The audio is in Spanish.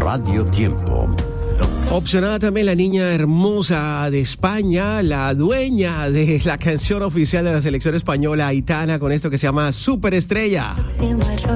Radio Tiempo. Opcionada también la niña hermosa de España, la dueña de la canción oficial de la selección española, Aitana, con esto que se llama Superestrella.